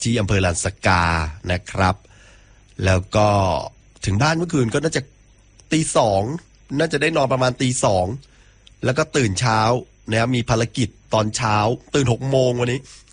ที่อำเภอลานสกานะครับแล้วก็ถึงบ้านเมื่อคืนก็น่าจะ2:00น่าจะได้นอนประมาณ2:00แล้วก็ตื่นเช้านะครับมีภารกิจตอนเช้าตื่น6 โมงวันนี้